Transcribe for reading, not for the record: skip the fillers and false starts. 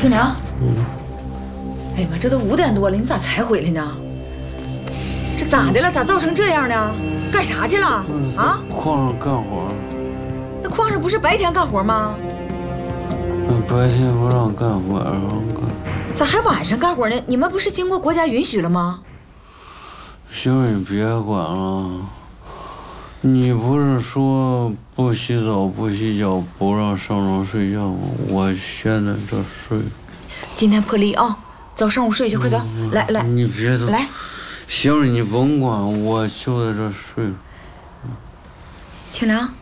清凉。哎呀妈，这都5点多了，你咋才回来呢？这咋的了？咋造成这样呢？干啥去了？啊？ 矿上干活。 那矿上不是白天干活吗？ 白天不让干，晚上干。 咋还晚上干活呢？你们不是经过国家允许了吗？ 媳妇儿，你别管了。你不是说不洗澡、不洗脚、不让上床睡觉吗？我现在这睡。 今天破例啊，走上屋睡去，快走！来来， 你别走。 来， 媳妇儿，你甭管，我就在这睡。 清凉。